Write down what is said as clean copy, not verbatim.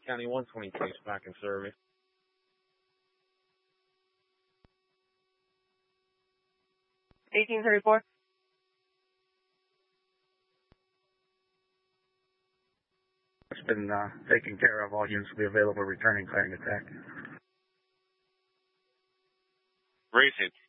County 122 is back in service. It's been taken care of. All units will be available returning claring attack. Racing.